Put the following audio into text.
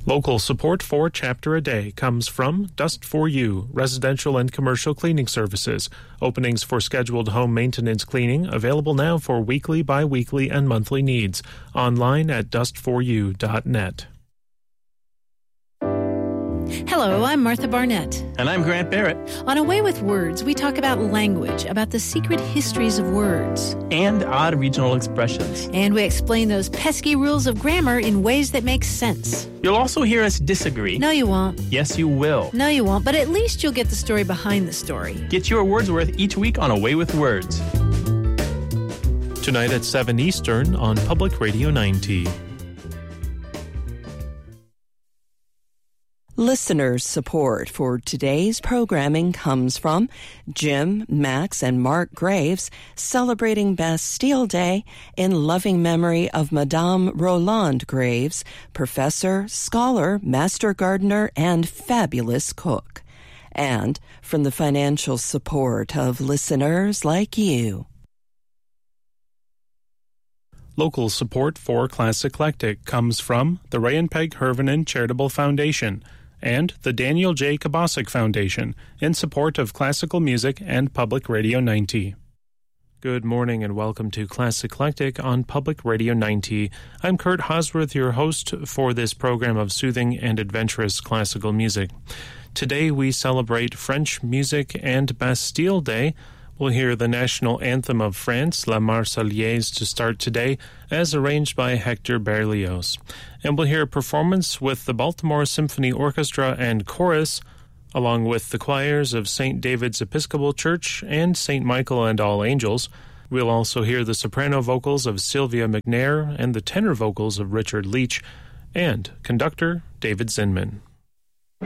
Local support for Chapter a Day comes from Dust for You, residential and commercial cleaning services. Openings for scheduled home maintenance cleaning available now for weekly, bi-weekly, and monthly needs. Online at dustforyou.net. Hello, I'm Martha Barnett. And I'm Grant Barrett. On A Way with Words, we talk about language, about the secret histories of words. And odd regional expressions. And we explain those pesky rules of grammar in ways that make sense. You'll also hear us disagree. No, you won't. Yes, you will. No, you won't, but at least you'll get the story behind the story. Get your words worth each week on A Way with Words. Tonight at 7 Eastern on Public Radio 90. Listeners' support for today's programming comes from Jim, Max, and Mark Graves, celebrating Bastille Day in loving memory of Madame Roland Graves, professor, scholar, master gardener, and fabulous cook. And from the financial support of listeners like you. Local support for Classic Eclectic comes from the Ray and Peg Hervanen Charitable Foundation and the Daniel J. Kabasic Foundation in support of classical music and Public Radio 90. Good morning and welcome to Classic Eclectic on Public Radio 90. I'm Kurt Hosworth, your host for this program of soothing and adventurous classical music. Today we celebrate French music and Bastille Day. We'll hear the national anthem of France, La Marseillaise, to start today, as arranged by Hector Berlioz. And we'll hear a performance with the Baltimore Symphony Orchestra and Chorus, along with the choirs of St. David's Episcopal Church and St. Michael and All Angels. We'll also hear the soprano vocals of Sylvia McNair and the tenor vocals of Richard Leach, and conductor David Zinman.